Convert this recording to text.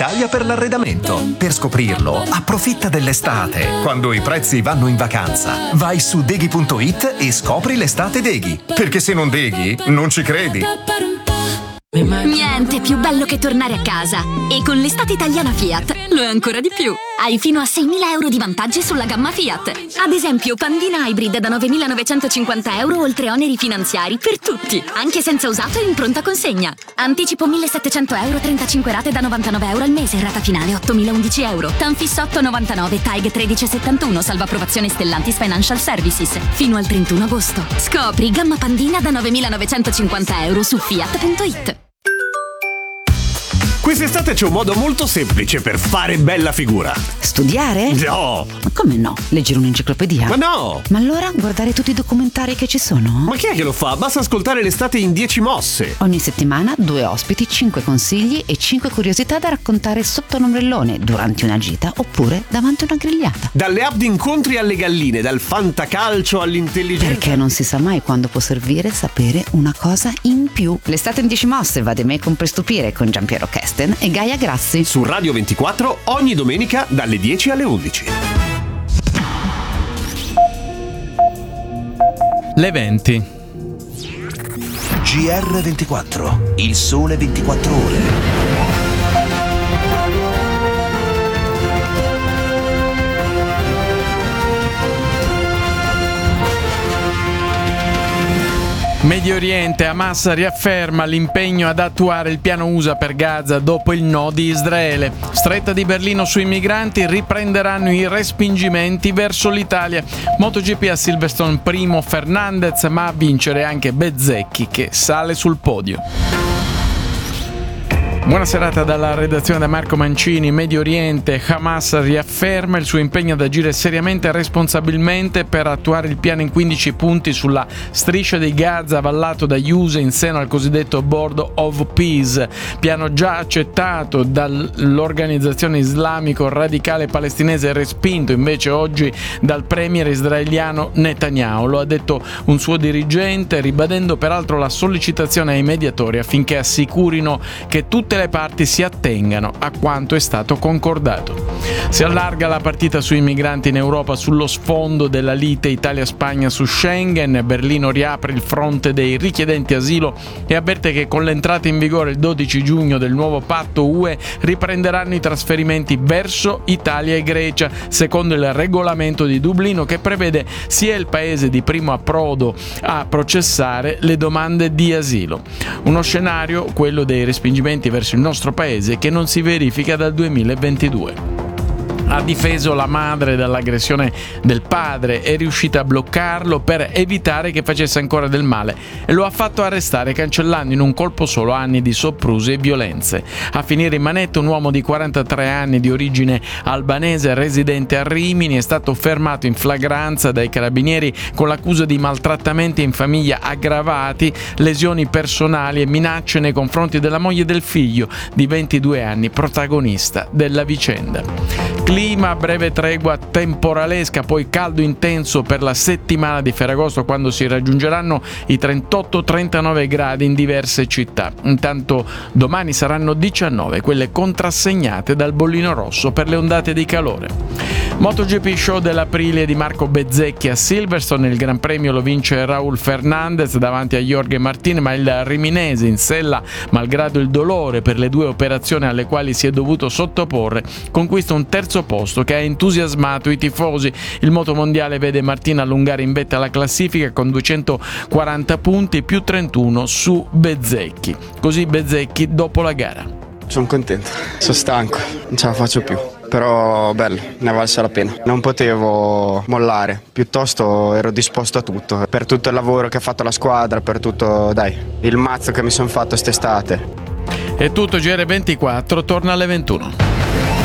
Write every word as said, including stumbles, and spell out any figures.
d'Italia per l'arredamento. Per scoprirlo, approfitta dell'estate, quando i prezzi vanno in vacanza. Vai su deghi punto it e scopri l'estate Deghi. Perché se non deghi, non ci credi. Niente più bello che tornare a casa. E con l'estate italiana Fiat lo è ancora di più. Hai fino a seimila euro di vantaggi sulla gamma Fiat. Ad esempio Pandina Hybrid da novemilanovecentocinquanta euro oltre oneri finanziari per tutti, anche senza usato e in pronta consegna. Anticipo millesettecento euro, trentacinque rate da novantanove euro al mese, rata finale ottomilaundici euro. Tanfis otto virgola novantanove, Taig tredici virgola settantuno, salva approvazione Stellantis Financial Services. Fino al trentuno agosto. Scopri gamma Pandina da novemilanovecentocinquanta euro su fiat punto it. Quest'estate c'è un modo molto semplice per fare bella figura. Studiare? No! Ma come no? Leggere un'enciclopedia? Ma no! Ma allora guardare tutti i documentari che ci sono? Ma chi è che lo fa? Basta ascoltare l'estate in dieci mosse. Ogni settimana due ospiti, cinque consigli e cinque curiosità da raccontare sotto un ombrellone, durante una gita oppure davanti a una grigliata. Dalle app di incontri alle galline, dal fantacalcio all'intelligenza. Perché non si sa mai quando può servire sapere una cosa in più. L'estate in dieci mosse va di me con Prestupire con Giampiero Kesten e Gaia Grassi. Su Radio ventiquattro ogni domenica dalle dieci alle undici. Le venti. G R ventiquattro, il sole ventiquattro ore. Medio Oriente, Hamas riafferma l'impegno ad attuare il piano U S A per Gaza dopo il no di Israele. Stretta di Berlino sui migranti, riprenderanno i respingimenti verso l'Italia. MotoGP a Silverstone, primo Fernandez, ma a vincere anche Bezzecchi che sale sul podio. Buona serata dalla redazione da Marco Mancini. Medio Oriente, Hamas riafferma il suo impegno ad agire seriamente e responsabilmente per attuare il piano in quindici punti sulla striscia di Gaza avallato dagli U S A in seno al cosiddetto Board of Peace, piano già accettato dall'organizzazione islamico radicale palestinese e respinto invece oggi dal premier israeliano Netanyahu. Lo ha detto un suo dirigente, ribadendo peraltro la sollecitazione ai mediatori affinché assicurino che tutte le parti si attengano a quanto è stato concordato. Si allarga la partita sui migranti in Europa sullo sfondo della lite Italia-Spagna su Schengen. Berlino riapre il fronte dei richiedenti asilo e avverte che con l'entrata in vigore il dodici giugno del nuovo patto U E riprenderanno i trasferimenti verso Italia e Grecia, secondo il regolamento di Dublino che prevede sia il paese di primo approdo a processare le domande di asilo. Uno scenario, quello dei respingimenti verso il nostro paese, che non si verifica dal duemilaventidue. Ha difeso la madre dall'aggressione del padre, è riuscita a bloccarlo per evitare che facesse ancora del male e lo ha fatto arrestare cancellando in un colpo solo anni di soprusi e violenze. A finire in manetta un uomo di quarantatré anni di origine albanese residente a Rimini è stato fermato in flagranza dai carabinieri con l'accusa di maltrattamenti in famiglia aggravati, lesioni personali e minacce nei confronti della moglie e del figlio di ventidue anni, protagonista della vicenda. Clima, breve tregua temporalesca, poi caldo intenso per la settimana di Ferragosto, quando si raggiungeranno i trentotto trentanove gradi in diverse città. Intanto domani saranno diciannove, quelle contrassegnate dal bollino rosso per le ondate di calore. MotoGP show dell'Aprilia di Marco Bezzecchi a Silverstone. Il Gran Premio lo vince Raul Fernandez davanti a Jorge Martin, ma il riminese in sella, malgrado il dolore per le due operazioni alle quali si è dovuto sottoporre, conquista un terzo posto che ha entusiasmato i tifosi. Il motomondiale vede Martin allungare in vetta la classifica con duecentoquaranta punti più trentuno su Bezzecchi. Così Bezzecchi dopo la gara. Sono contento, sono stanco, non ce la faccio più. Però bello, ne è valsa la pena. Non potevo mollare, piuttosto ero disposto a tutto. Per tutto il lavoro che ha fatto la squadra, per tutto, dai, il mazzo che mi sono fatto quest'estate. È tutto, G R ventiquattro torna alle ventuno.